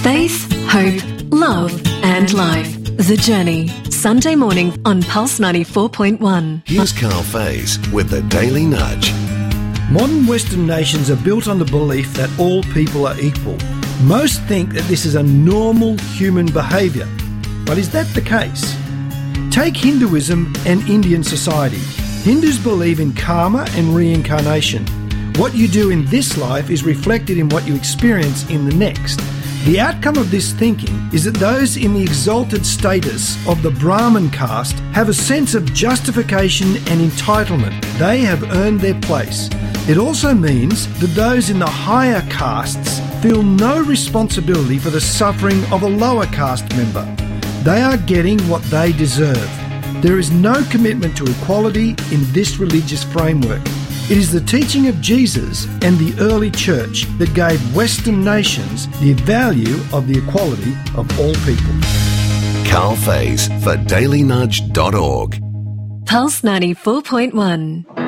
Faith, hope, love and life. The Journey. Sunday morning on Pulse 94.1. Here's Carl Faze with the Daily Nudge. Modern Western nations are built on the belief that all people are equal. Most think that this is a normal human behaviour. But is that the case? Take Hinduism and Indian society. Hindus believe in karma and reincarnation. What you do in this life is reflected in what you experience in the next. The outcome of this thinking is that those in the exalted status of the Brahmin caste have a sense of justification and entitlement. They have earned their place. It also means that those in the higher castes feel no responsibility for the suffering of a lower caste member. They are getting what they deserve. There is no commitment to equality in this religious framework. It is the teaching of Jesus and the early church that gave Western nations the value of the equality of all people. Carl Faze for dailynudge.org. Pulse 94.1.